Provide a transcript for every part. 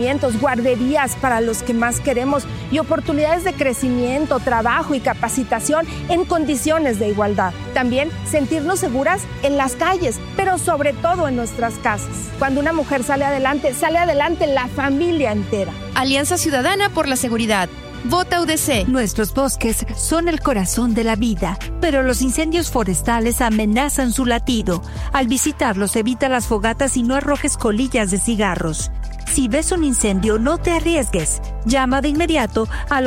guarderías para los que más queremos y oportunidades de crecimiento, trabajo y capacitación en condiciones de igualdad. También sentirnos seguras en las calles, pero sobre todo en nuestras casas. Cuando una mujer sale adelante la familia entera. Alianza Ciudadana por la Seguridad. Vota UDC. Nuestros bosques son el corazón de la vida, pero los incendios forestales amenazan su latido. Al visitarlos, evita las fogatas y no arrojes colillas de cigarros. Si ves un incendio, no te arriesgues. Llama de inmediato al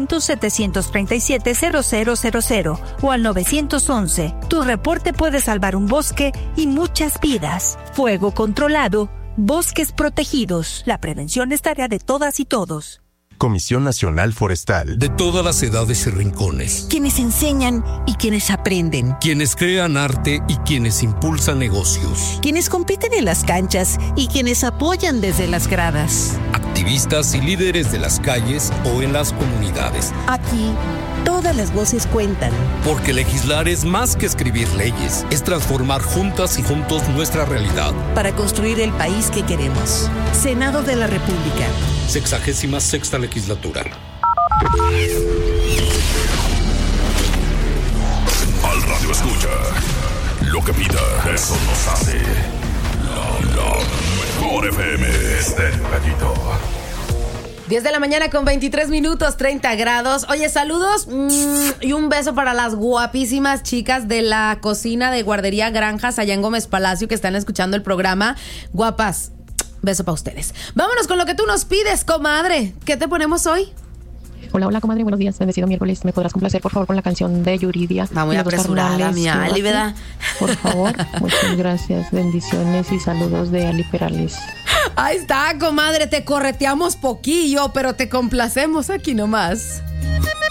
800-737-0000 o al 911. Tu reporte puede salvar un bosque y muchas vidas. Fuego controlado, bosques protegidos. La prevención es tarea de todas y todos. Comisión Nacional Forestal. De todas las edades y rincones. Quienes enseñan y quienes aprenden. Quienes crean arte y quienes impulsan negocios. Quienes compiten en las canchas y quienes apoyan desde las gradas. Activistas y líderes de las calles o en las comunidades. Aquí, todas las voces cuentan. Porque legislar es más que escribir leyes. Es transformar juntas y juntos nuestra realidad. Para construir el país que queremos. Senado de la República. 66ª legislatura. Al radio escucha. Lo que pida, eso nos hace. La mejor FM. Estéreo Gallito. 10 de la mañana con 23 minutos, 30 grados. Oye, saludos y un beso para las guapísimas chicas de la cocina de Guardería Granjas allá en Gómez Palacio que están escuchando el programa. Guapas, beso para ustedes. Vámonos con lo que tú nos pides, comadre. ¿Qué te ponemos hoy? Hola, comadre, buenos días, bendecido miércoles. ¿Me podrás complacer, por favor, con la canción de Yuridia? Va muy apresurada, mi Ali, ¿verdad? Por favor, muchas gracias, bendiciones y saludos de Ali Perales. Ahí está, comadre, te correteamos poquillo, pero te complacemos aquí nomás.